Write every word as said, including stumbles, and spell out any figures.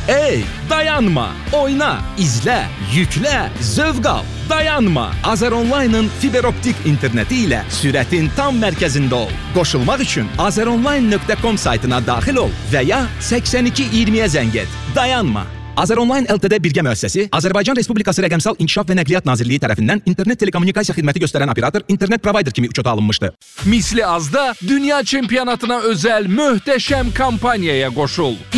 Ey, dayanma, oyna, izlə, yüklə, zövq al. Dayanma. Azeronline'ın fiberoptik interneti ilə sürətin tam mərkəzində ol. Qoşulmaq üçün azeronline nöqtə com saytına daxil ol və ya səksən iki iyirmiyə zəng et. Dayanma. Azeronline L T D birgə müəssisəsi Azərbaycan Respublikası Rəqəmsal İnkişaf və Nəqliyyat Nazirliyi tərəfindən internet telekommunikasiya xidməti göstərən operator, internet provayder kimi uçota alınmışdı. Misli azda dünya çempionatına özəl möhtəşəm kampaniyaya qoşul.